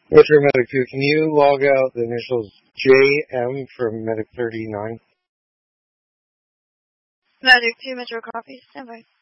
Metro Medic 2, can you log out the initials JM from Medic 39? Medic 2, Metro copy. Stand by.